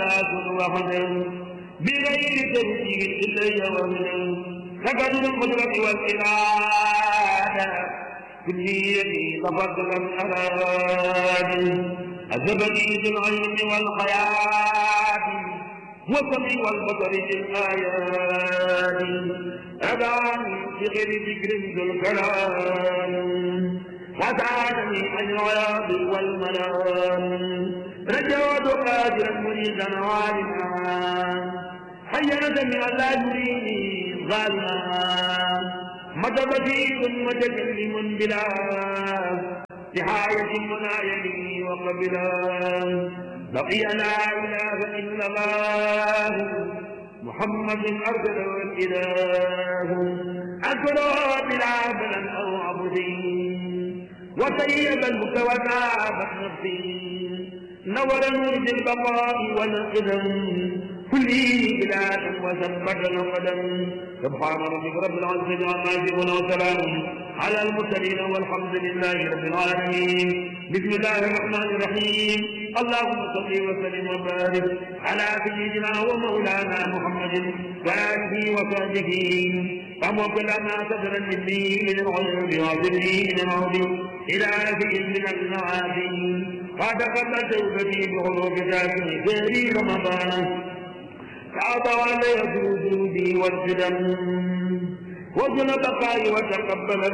ثلاث وحدا بغير تفسير إلي وهنا لقد القدرة والإرادة كليتي تفضلا أراد أذبني بالعلم والحياة والسمع والبصر بالآيات أدعني بغير ذكر ذو الكلام وساعدني عن العياط والمنام رجوت قادرا مريدا عالما حيرة من لا يريني ظالما متبديل متكلم بلا نهاية منايني وقبلا بقي لا إله إلا الله محمد أرسله الإله أكبر بلا بلد أو عبدين وطيب المتوتاب نفسي نور نور البقاء والقدم كلي بلاد وثبت القدم سبحان ربك رب العزة عما يصفون وسلام على المرسلين والحمد لله رب العالمين. بسم الله الرحمن الرحيم. اللهم صل وسلم وبارك على سيدنا ومولانا محمد وآله وصحبه ومقل ما صدر مني من العيوب وعذبني من العذب إلى ذكر من المعاصي وتقبل توبتي بحروف ذاته في رمضان تعطى علي وجودي والقدم وجل بقائي وتقبل